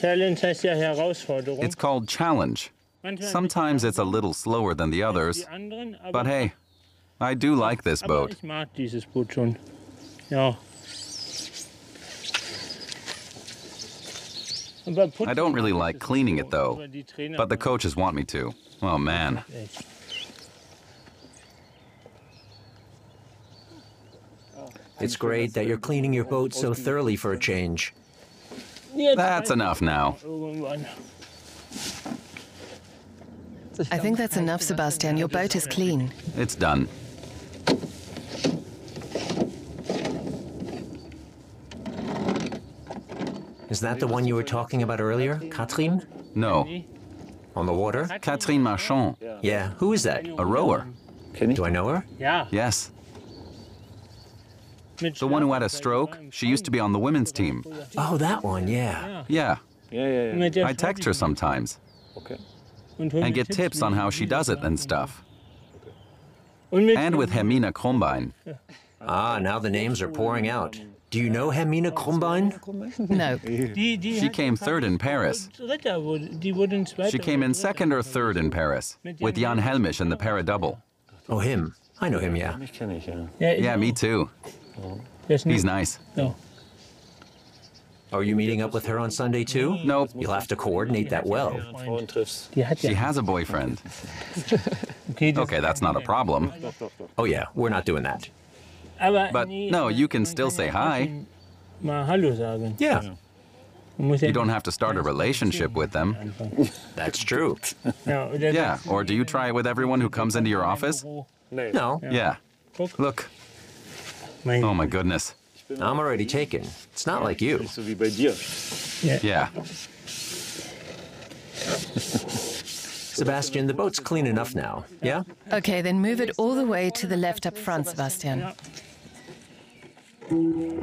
Challenge heißt ja Herausforderung. It's called challenge. Sometimes it's a little slower than the others, but hey, I do like this boat. Ich mag dieses Boot schon. Ja. I don't really like cleaning it though, but the coaches want me to. Oh man. It's great that you're cleaning your boat so thoroughly for a change. That's enough now. I think that's enough, Sebastian. Your boat is clean. It's done. Is that the one you were talking about earlier, Catherine? No, On the water? Catherine Marchand, Yeah. Who is that? a rower. Do I know her? Ja. Yes. The one who had a stroke, she used to be on the women's team. Oh, that one, yeah. Yeah, Mit der I text her sometimes and get tips on how she does it and stuff. And with Hermine Krombein. Ah, now the names are pouring out. Do you know Hermine Krombein? No. She came third in Paris. She came in second or third in Paris with Jan Helmisch in the para-double. Oh, him. I know him, yeah. Yeah, me too. He's nice. No. Are you meeting up with her on Sunday too? Nope, You'll have to coordinate that well. she has a boyfriend. Okay, that's not a problem. Oh yeah, we're not doing that. But no, you can still say hi. Mal Hallo sagen. Yeah, You don't have to start a relationship with them. that's true. Yeah, or do you try it with everyone who comes into your office? No, Yeah. Look. Oh my goodness. I'm already taken. It's not like you. Yeah. Sebastian, the boat's clean enough now, yeah? Okay, then move it all the way to the left up front, Sebastian.